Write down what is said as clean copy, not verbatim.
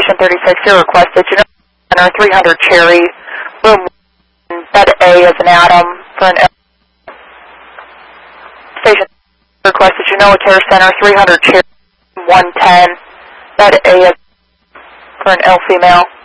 Station 36, your request that you know Center 300 Cherry, room 1, bed A as an Adam for an Station request that you know Care Center 300 Cherry, 110, bed A as for an L female.